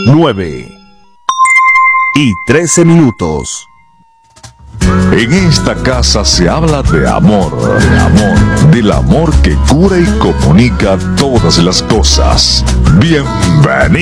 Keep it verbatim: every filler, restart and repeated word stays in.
nueve y trece minutos. En esta casa se habla de amor, de amor, del amor que cura y comunica todas las cosas. Bienvenido.